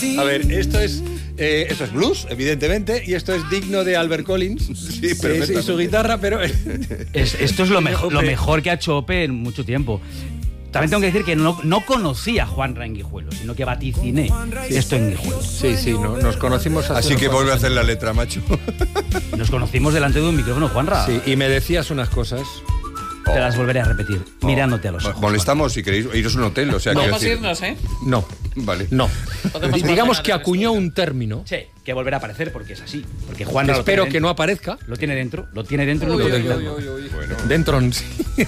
A ver, esto es blues, evidentemente, y esto es digno de Albert Collins. Sí, y su guitarra, pero... Esto es lo mejor que ha hecho Ope en mucho tiempo. También tengo que decir que no conocía a Juanra en Guijuelo, sino que vaticiné esto en Guijuelo. Sí, nos conocimos así que vuelve a hacer la letra, macho. Nos conocimos delante de un micrófono, Juanra. Sí, y me decías unas cosas... Te las volveré a repetir, mirándote a los ojos. Molestamos si queréis iros a un hotel, o sea... No, vamos a irnos, ¿eh? No. Vale. No. Digamos que acuñó esto. un término. Sí, que volverá a aparecer porque es así. Porque Juanra espero que no aparezca. Lo tiene dentro. Bueno. Dentro, sí.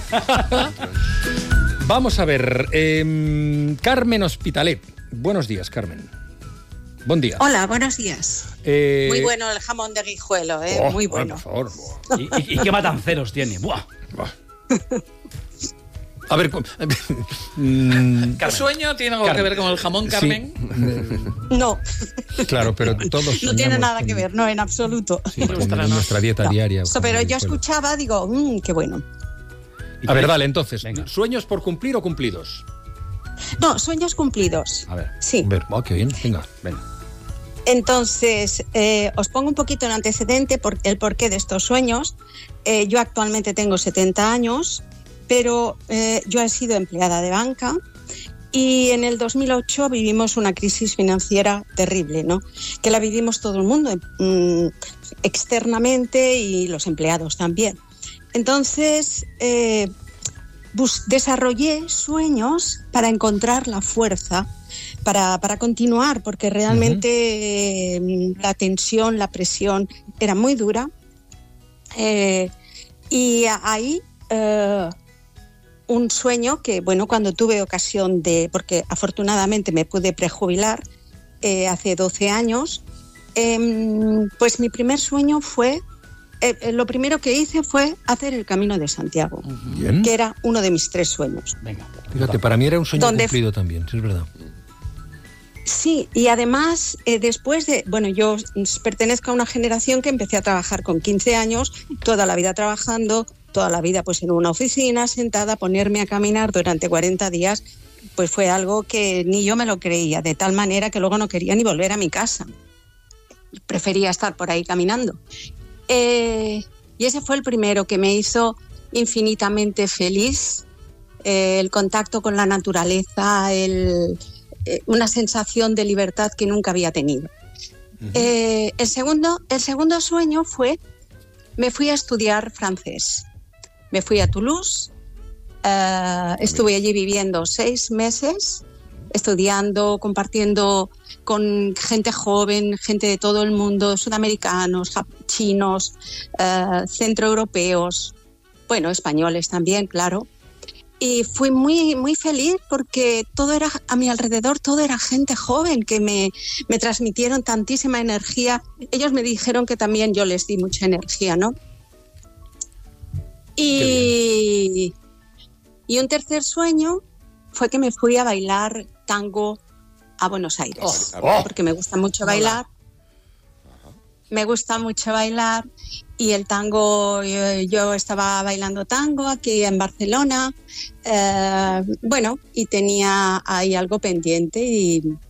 Vamos a ver. Carmen Hospitalet. Buenos días, Carmen. Buen día. Hola, buenos días. Muy bueno el jamón de Guijuelo, muy bueno. Por favor. ¿Y qué matanceros tiene? ¡Buah! A ver... ¿Tu sueño tiene algo que ver con el jamón, Carmen? Sí. No. Claro, pero todos... No tiene nada que ver, no, en absoluto. Sí, en nuestra dieta diaria. Pero yo escuchaba, digo, qué bueno. A ver, dale, entonces. Venga. ¿Sueños por cumplir o cumplidos? No, sueños cumplidos. A ver. Sí. A ver, qué bien. Venga. Entonces, os pongo un poquito en antecedente por el porqué de estos sueños. Yo actualmente tengo 70 años, pero yo he sido empleada de banca y en el 2008 vivimos una crisis financiera terrible, ¿no? Que la vivimos todo el mundo, externamente y los empleados también. Entonces, desarrollé sueños para encontrar la fuerza para continuar, porque realmente la tensión, la presión era muy dura. Y ahí un sueño que, bueno, cuando tuve ocasión porque afortunadamente me pude prejubilar hace 12 años, pues mi primer sueño fue, lo primero que hice fue hacer el Camino de Santiago, que era uno de mis 3 sueños. Venga. Fíjate, para mí era un sueño cumplido también, sí, es verdad. Sí, y además, después de... Bueno, yo pertenezco a una generación que empecé a trabajar con 15 años, toda la vida trabajando, toda la vida pues en una oficina, sentada, ponerme a caminar durante 40 días, pues fue algo que ni yo me lo creía, de tal manera que luego no quería ni volver a mi casa. Prefería estar por ahí caminando. Y ese fue el primero que me hizo infinitamente feliz, el contacto con la naturaleza, una sensación de libertad que nunca había tenido. El segundo sueño fue, me fui a estudiar francés. Me fui a Toulouse, estuve allí viviendo 6 meses, estudiando, compartiendo con gente joven, gente de todo el mundo, sudamericanos, chinos, centroeuropeos, bueno, españoles también, claro. Y fui muy, muy feliz porque todo era a mi alrededor, todo era gente joven que me transmitieron tantísima energía. Ellos me dijeron que también yo les di mucha energía, ¿no? Y un tercer sueño fue que me fui a bailar tango a Buenos Aires, porque me gusta mucho bailar. Me gusta mucho bailar y el tango, yo estaba bailando tango aquí en Barcelona, bueno, y tenía ahí algo pendiente y